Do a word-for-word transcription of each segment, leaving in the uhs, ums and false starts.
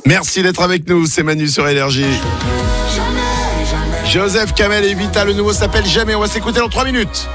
Merci d'être avec nous, c'est Manu sur Énergie. Joseph, Kamel et Vita, le nouveau s'appelle Jamais. On va s'écouter dans trois minutes.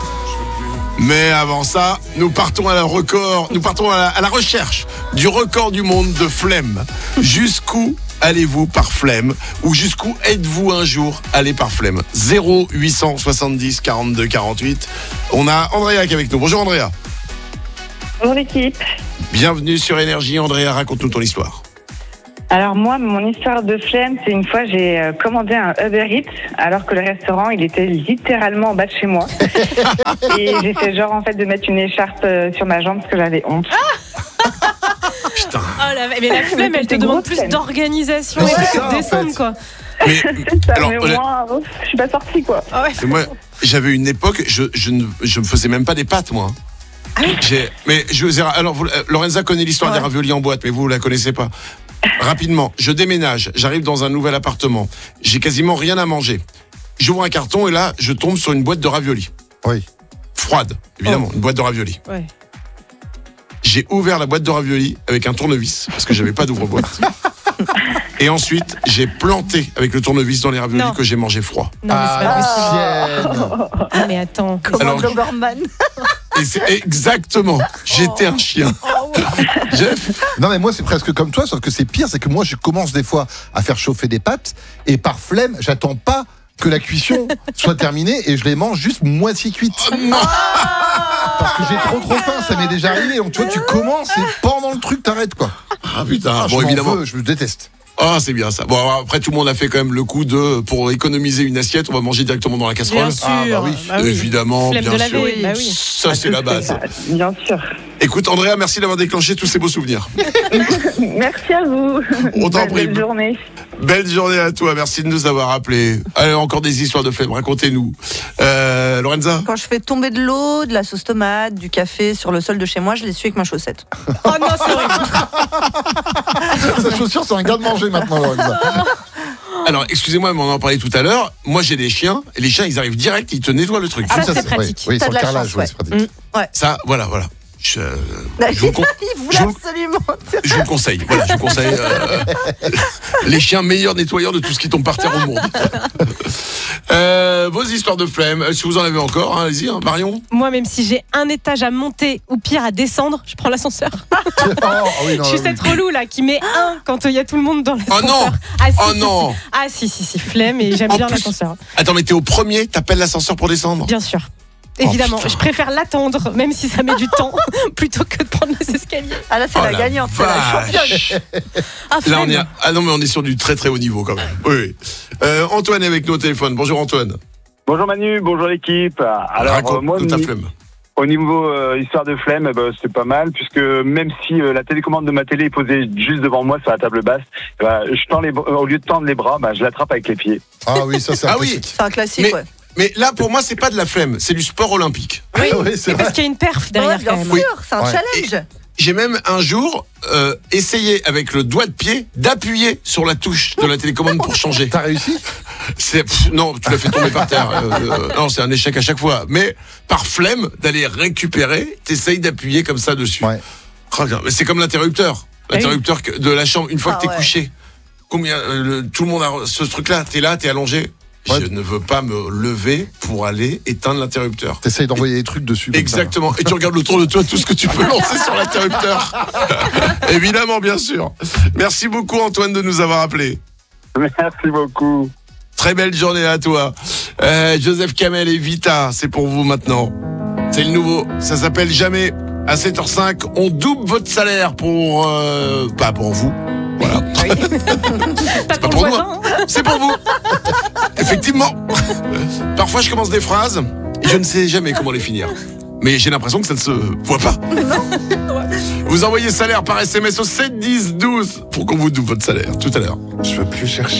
Mais avant ça, nous partons à la record, nous partons à la, à la recherche du record du monde de flemme. Jusqu'où allez-vous par flemme? Ou jusqu'où êtes-vous un jour allé par flemme? Zéro huit cent soixante-dix quarante-deux quarante-huit. On a Andrea qui est avec nous. Bonjour Andrea. Bonjour l'équipe. Bienvenue sur Énergie. Andrea, raconte-nous ton histoire. Alors moi, mon histoire de flemme, c'est une fois j'ai euh, commandé un Uber Eats alors que le restaurant, il était littéralement en bas de chez moi. Et j'ai fait genre en fait de mettre une écharpe euh, sur ma jambe parce que j'avais honte. Putain. Oh la, mais la flemme, elle te C'est demande grosse plus flemme. d'organisation Mais et c'est que ça, de en descendre, fait. quoi. Mais, C'est ça, alors, mais au honnête- moins, euh, je suis pas sortie quoi. Ah ouais. c'est moi, j'avais une époque, je, je, ne, je me faisais même pas des pâtes, moi. J'ai, mais je vous ai- alors vous- euh, Lorenza connaît l'histoire Ouais. des raviolis en boîte, mais vous la connaissez pas. Rapidement, je déménage, j'arrive dans un nouvel appartement, j'ai quasiment rien à manger. J'ouvre un carton et là, je tombe sur une boîte de raviolis. Oui. Froide, évidemment, une boîte de raviolis. Ouais. J'ai ouvert la boîte de raviolis avec un tournevis parce que j'avais pas d'ouvre-boîte. Et ensuite, j'ai planté avec le tournevis dans les raviolis Non. que j'ai mangé froid. Non, mais c'est pas possible. Ah, tienne. Ah, mais attends. Alors, Doberman. et c'est exactement, j'étais un chien. Jeff, Non mais moi c'est presque comme toi, sauf que c'est pire, c'est que moi je commence des fois à faire chauffer des pâtes et par flemme, j'attends pas que la cuisson soit terminée et je les mange juste moitié cuites. Parce que j'ai trop trop faim, ça m'est déjà arrivé. Donc tu vois, tu commences et pendant le truc t'arrêtes quoi. ah putain, Ah, je bon m'en évidemment. veux, je me déteste. Ah, c'est bien ça. Bon, alors, après, tout le monde a fait quand même le coup de, pour économiser une assiette, on va manger directement dans la casserole. Bien sûr. Ah, bah oui. Évidemment, Flemme bien de sûr. laver, bah oui. Ça, c'est la base. Bien sûr. Écoute, Andrea, merci d'avoir déclenché tous ces beaux souvenirs. Merci à vous. On t'en Belle- prie. Belle journée. Belle journée à toi. Merci de nous avoir appelés. Allez, encore des histoires de flemme. Racontez-nous. Euh, Lorenza? Quand je fais tomber de l'eau, de la sauce tomate, du café sur le sol de chez moi, je l'essuie avec ma chaussette. Oh non, c'est horrible. Sa chaussure c'est un garde-manger maintenant Lorenza. Alors, excusez-moi, mais on en parlait tout à l'heure. Moi, j'ai des chiens. Et les chiens, ils arrivent direct, ils te nettoient le truc. Ah, ça, Ça, c'est oui, pratique. Oui, T'as sur de le la carrelage, chance, oui, ouais. c'est pratique. Ça, voilà, voilà. Je, Il je vous, con- voulait je vous- absolument. je vous conseille. Voilà, je vous conseille. euh, les chiens meilleurs nettoyeurs de tout ce qui tombe par terre au monde. Euh, vos histoires de flemme, si vous en avez encore, hein, allez-y, hein, Marion. Moi, même si j'ai un étage à monter ou pire à descendre, je prends l'ascenseur. Oh, ah oui, non, Je suis oui. cette relou là qui met un quand il y a tout le monde dans l'ascenseur. Oh non. Ah, si, Oh si, non. si. Ah si, si, si, flemme et j'aime En bien plus- l'ascenseur. Attends, mais t'es au premier, t'appelles l'ascenseur pour descendre. Bien sûr. Évidemment, putain. je préfère l'attendre, même si ça met du temps, plutôt que de prendre les escaliers. Ah là, c'est Oh la gagnante, c'est la championne. vache. Ah, Là, on flemme. est à- ah non, mais on est sur du très très haut niveau quand même. Oui. oui. Euh, Antoine est avec nous au téléphone. Bonjour Antoine. Bonjour Manu, bonjour l'équipe. Alors Raconte euh, moi, nous ta au ni- flemme. au niveau euh, histoire de flemme, eh ben, c'est pas mal puisque même si euh, la télécommande de ma télé est posée juste devant moi sur la table basse, eh ben, je tends les, br- au lieu de tendre les bras, ben, je l'attrape avec les pieds. Ah oui, ça c'est un Ah oui. classique. C'est un classique, Mais- ouais. Mais là, pour moi, c'est pas de la flemme, c'est du sport olympique. Oui, oui, c'est Et vrai. parce qu'il y a une perf derrière Ouais, quand bien même. sûr, c'est un Ouais. challenge. J'ai même un jour euh, essayé avec le doigt de pied d'appuyer sur la touche de la télécommande pour changer. T'as réussi? C'est pff, non, tu l'as fait tomber par terre. Euh, euh, non, c'est un échec à chaque fois. Mais par flemme d'aller récupérer, t'essayes d'appuyer comme ça dessus. Ouais. Oh, mais c'est comme l'interrupteur, l'interrupteur que- de la chambre. Une fois Ah que t'es ouais. couché, combien euh, le- tout le monde a ce truc-là. T'es là, t'es allongé. Ouais. Je ne veux pas me lever pour aller éteindre l'interrupteur. T'essayes d'envoyer des trucs dessus. comme ça. Exactement. Et tu regardes autour de toi tout ce que tu peux lancer sur l'interrupteur. Évidemment, bien sûr. Merci beaucoup Antoine de nous avoir appelés. Merci beaucoup. Très belle journée à toi. Euh, Joseph, Kamel et Vita, c'est pour vous maintenant. C'est le nouveau. Ça s'appelle Jamais. À sept heures cinq, on double votre salaire pour... Euh, pas pour vous. Voilà. Pas pour le pour voisin. hein. C'est pour vous. Effectivement. Parfois, je commence des phrases et je ne sais jamais comment les finir. Mais j'ai l'impression que ça ne se voit pas. Vous envoyez salaire par S M S au sept dix douze pour qu'on vous double votre salaire tout à l'heure. Je veux plus chercher.